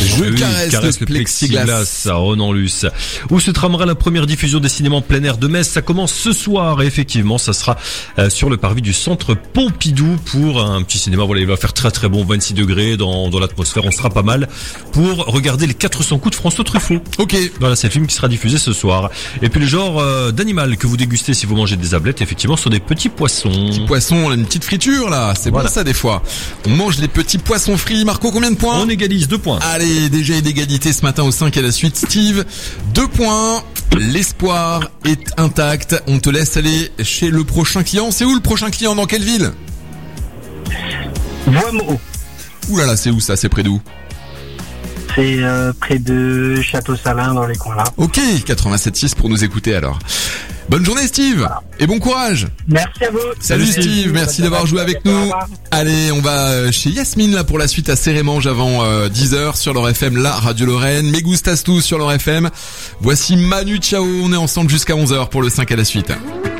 Je caresse le plexiglas à Renan-Luce. Où se tramera la première diffusion des cinémas en plein air de Metz. Ça commence ce soir et effectivement, ça sera sur le parvis du centre Pompidou pour un petit cinéma. Voilà, il va faire très très bon, 26 degrés dans l'atmosphère. On sera pas mal pour regarder les 400 coups de François Truffaut. Ok. Voilà, c'est le film qui sera diffusé ce soir. Et puis le genre d'animal que vous dégustez si vous mangez des ablettes, effectivement, sont des petits poissons. Petits poissons, une petite friture là, c'est voilà. Bon ça des fois. On mange les petits poissons frits. Marco, combien de points? On égalise 2 points. Allez, déjà une égalité ce matin au 5 à la suite. Steve, 2 points. L'espoir est intact. On te laisse aller chez le prochain client. C'est où le prochain client? Dans quelle ville? Voimont. Ouh là là, c'est où ça? C'est près d'où? C'est près de Château-Salin, dans les coins là. Ok, 87.6 pour nous écouter alors. Bonne journée Steve, voilà. Et bon courage. Merci à vous. Salut Steve, merci d'avoir joué avec nous. Allez, on va chez Yasmine là pour la suite à Cérémange avant 10h sur leur FM, la Radio Lorraine. Me gustas tous sur leur FM. Voici Manu Chao, on est ensemble jusqu'à 11h pour le 5 à la suite.